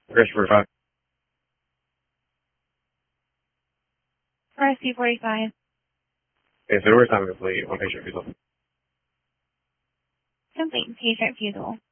Christopher 5. RSC 45. Okay, so we're time complete. One patient refusal. Complete patient refusal.